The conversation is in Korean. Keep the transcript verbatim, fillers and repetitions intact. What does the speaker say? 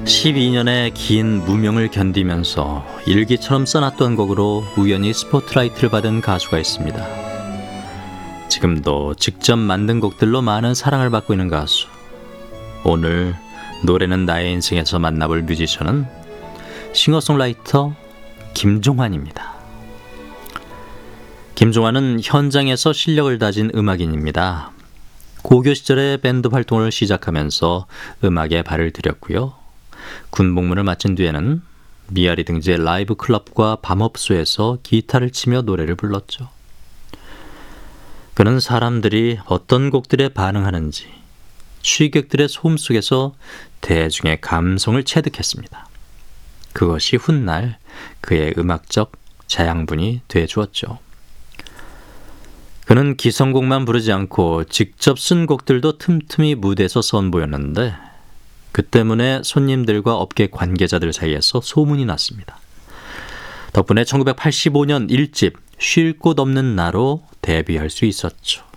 십이 년의 긴 무명을 견디면서 일기처럼 써놨던 곡으로 우연히 스포트라이트를 받은 가수가 있습니다. 지금도 직접 만든 곡들로 많은 사랑을 받고 있는 가수. 오늘 노래는 나의 인생에서 만나볼 뮤지션은 싱어송라이터 김종환입니다. 김종환은 현장에서 실력을 다진 음악인입니다. 고교 시절에 밴드 활동을 시작하면서 음악에 발을 들였고요. 군복무를 마친 뒤에는 미아리 등지의 라이브 클럽과 밤업소에서 기타를 치며 노래를 불렀죠. 그는 사람들이 어떤 곡들에 반응하는지 취객들의 소음 속에서 대중의 감성을 체득했습니다. 그것이 훗날 그의 음악적 자양분이 되어주었죠. 그는 기성곡만 부르지 않고 직접 쓴 곡들도 틈틈이 무대에서 선보였는데 그 때문에 손님들과 업계 관계자들 사이에서 소문이 났습니다. 덕분에 천구백팔십오 년 일 집 쉴 곳 없는 나로 데뷔할 수 있었죠.